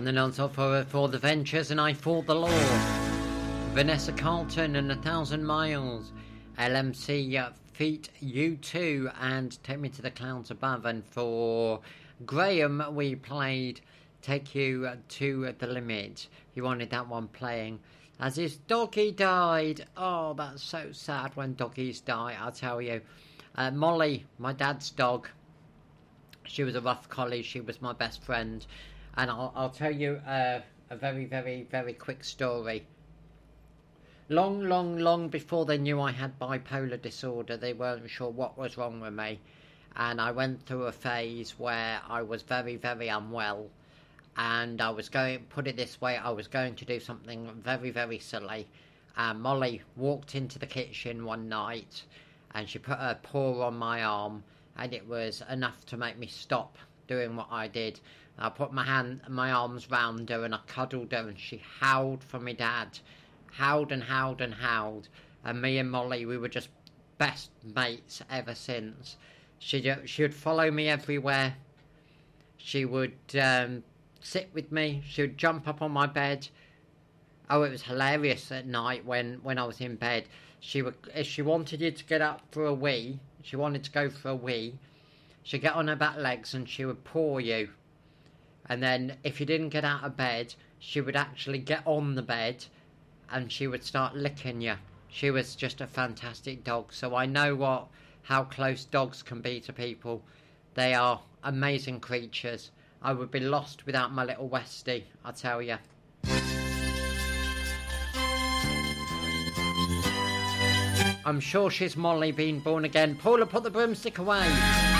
On the notes for the Ventures and I For the Law. Vanessa Carlton and 1,000 Miles. LMC Feet U2 and Take Me to the Clouds Above. And for Graham, we played Take You to the Limit. He wanted that one playing as his doggy died. Oh, that's so sad when doggies die, I'll tell you. Molly, my dad's dog, she was a rough collie. She was my best friend. And I'll tell you a very, very, very quick story. Long before they knew I had bipolar disorder, they weren't sure what was wrong with me. And I went through a phase where I was very, very unwell. And I was going, put it this way, I was going to do something very, very silly. And Molly walked into the kitchen one night and she put her paw on my arm, and it was enough to make me stop doing what I did. I put my arms round her and I cuddled her, and she howled for me dad. Howled and howled and howled. And me and Molly, we were just best mates ever since. She would follow me everywhere. She would sit with me. She would jump up on my bed. Oh, it was hilarious at night when I was in bed. If she wanted you to get up for a wee, she wanted to go for a wee, she'd get on her back legs and she would paw you. And then if you didn't get out of bed, she would actually get on the bed and she would start licking you. She was just a fantastic dog. So I know how close dogs can be to people. They are amazing creatures. I would be lost without my little Westie, I tell you. I'm sure she's Molly been born again. Paula, put the broomstick away.